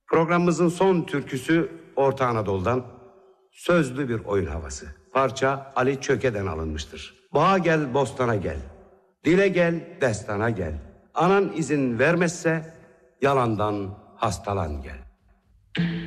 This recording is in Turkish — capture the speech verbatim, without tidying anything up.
Programımızın son türküsü Orta Anadolu'dan, sözlü bir oyun havası. Parça Ali Çöke'den alınmıştır. Bağa gel, bostana gel. Dile gel, destana gel. Anan izin vermezse yalandan hastalan gel.